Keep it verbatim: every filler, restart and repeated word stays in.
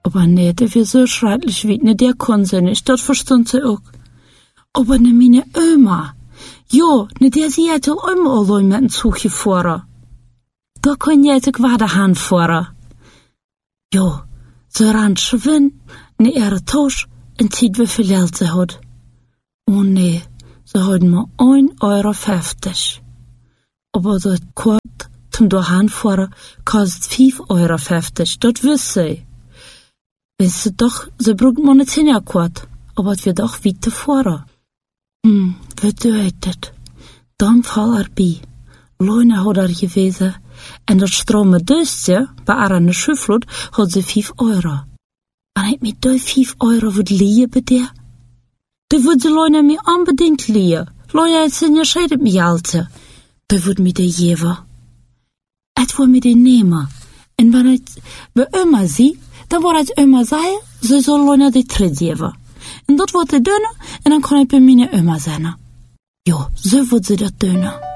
Aber nee, dat wir so schrecklich wie, ne, der kon sie nicht, dat verstond sie ook. Aber ne, meine Oma, jo, ne, der sie hat auch immer allein mit dem Zug gefahren. Da kon je het ook waar aanvoeren. Jo, ze ran schwin, ne, ihre Tausch, en tijd we veel geld ze had. Oh nee, ze hadden maar één euro vijftig. Aber dat kort, zum da aanvoeren, kost vijf euro vijftig, dat wist ze. Wist ze toch, ze broekt maar niet in akkoord, aber het weer toch wie te voeren. Hm, wat doet het? Dan val erbij. Leune had er gewezen, en dat strome dusje, bij haar aan de schufvloed, had ze vijf euro. En ik met die vijf euro would lieën bij die. Die would ze Leune me onbedingt lieën. Leune het ze niet scheidet me alte. Die would me die geven. Het would me die nemen. En wanneer het bij oma zie, dan wordt het oma zeggen, ze zal Leune die teruggeven. En dat wordt ze doen, en dan kan het bij mijn oma zijn. Jo, zo wordt ze dat doen.